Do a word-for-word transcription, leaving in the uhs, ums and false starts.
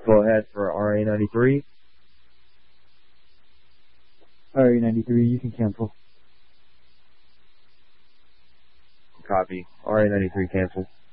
Go ahead for R A ninety-three. R A ninety-three, you can cancel. Copy. R A ninety-three cancel.